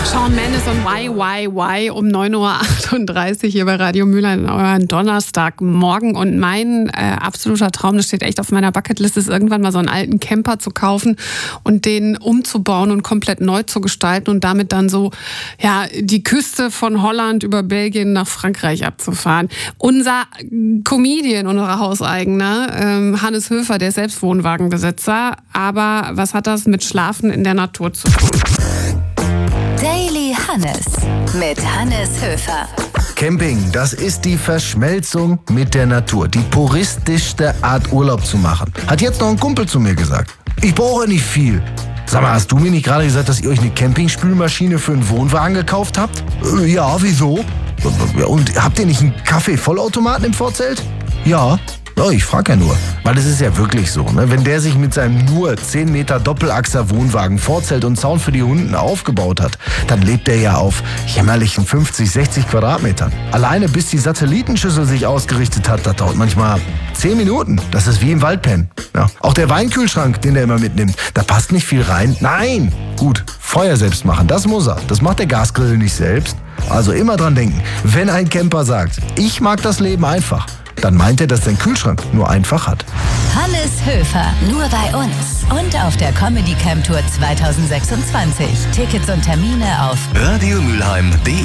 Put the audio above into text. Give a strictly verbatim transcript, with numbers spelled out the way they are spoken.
Shawn Mendes und Why, Why, Why um neun Uhr achtunddreißig hier bei Radio Mülheim, euren Donnerstagmorgen. Und mein äh, absoluter Traum, das steht echt auf meiner Bucketlist, ist irgendwann mal so einen alten Camper zu kaufen und den umzubauen und komplett neu zu gestalten und damit dann so ja die Küste von Holland über Belgien nach Frankreich abzufahren. Unser Comedian, unser Hauseigener, ähm, Hannes Höfer, der ist selbst Wohnwagenbesitzer. Aber was hat das mit Schlafen in der Natur zu tun? Daily Hannes mit Hannes Höfer. Camping, das ist die Verschmelzung mit der Natur. Die puristischste Art, Urlaub zu machen. Hat jetzt noch ein Kumpel zu mir gesagt. Ich brauche nicht viel. Sag mal, hast du mir nicht gerade gesagt, dass ihr euch eine Campingspülmaschine für einen Wohnwagen gekauft habt? Äh, ja, wieso? Und habt ihr nicht einen Kaffee-Vollautomaten im Vorzelt? Ja. Oh, ich frage ja nur, weil es ist ja wirklich so, ne? Wenn der sich mit seinem nur zehn Meter Doppelachser Wohnwagen Vorzelt und Zaun für die Hunden aufgebaut hat, dann lebt er ja auf jämmerlichen fünfzig, sechzig Quadratmetern. Alleine bis die Satellitenschüssel sich ausgerichtet hat, das dauert manchmal zehn Minuten. Das ist wie im Waldpennen. Ja. Auch der Weinkühlschrank, den der immer mitnimmt, da passt nicht viel rein. Nein! Gut, Feuer selbst machen, das muss er. Das macht der Gasgrill nicht selbst. Also immer dran denken, wenn ein Camper sagt, ich mag das Leben einfach, dann meint er, dass sein Kühlschrank nur einfach hat. Hannes Höfer, nur bei uns und auf der Comedy Camp Tour zwanzig sechsundzwanzig. Tickets und Termine auf radio mülheim punkt de